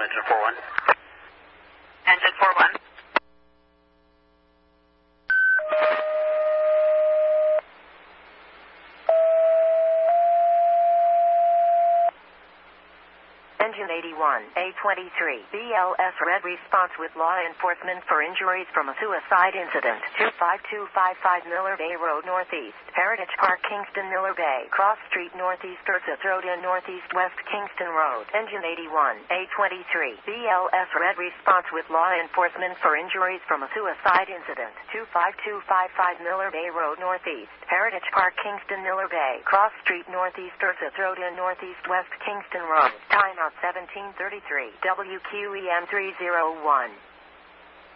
engine 41. Engine 41. Engine 81, A23, BLS red response with law enforcement for injuries from a suicide incident. 25255 Miller Bay Road Northeast, Heritage Park, Kingston, Miller Bay, Cross Street Northeast, Ursus Road and Northeast West Kingston Road. Engine 81, A23, BLS red response with law enforcement for injuries from a suicide incident. 25255 Miller Bay Road Northeast, Heritage Park, Kingston, Miller Bay, Cross Street Northeast, Ursus Road and Northeast West Kingston Road. Timeout 1733, WQEM 301.